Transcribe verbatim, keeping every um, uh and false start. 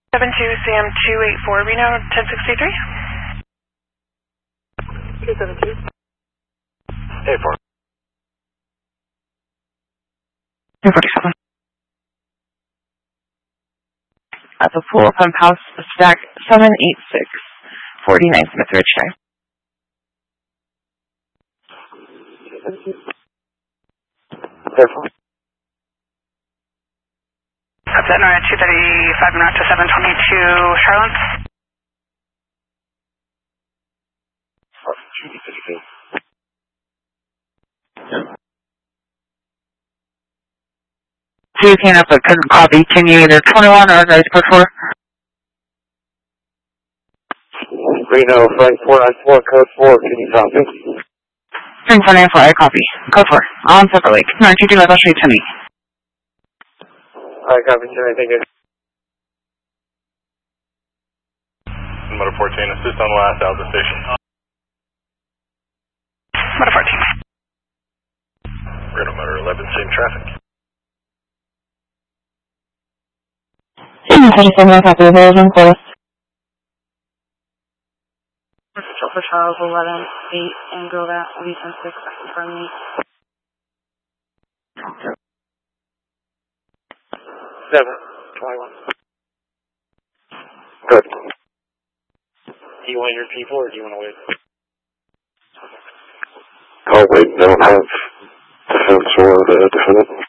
seven two C M two eight four, Reno, ten sixty-three. two seven two. eight four. two forty-seven. At the pool pump house, stack seven eight six, forty-nine Smith Ridge Drive. Up that Nora two thirty-five and to seven twenty-two, Charlotte. So you came up but couldn't copy. Can you either twenty-one or guys code four? Reno, Frank four nine four, code four, can you copy? Frank four nine four, I copy. Code four. All on separately. nine two two, I'll show you to me. Alright, copy, Jimmy, thank you. Motor fourteen, assist on last out of the station. Motor fourteen. Reno Motor eleven, same traffic. thirty-seven, I copy. Available and close. For Charles eleven eight and go that one ten six from me. seven twenty-one. Good. Do you want your people or do you want to wait? I'll wait. They don't have defense or the defendant.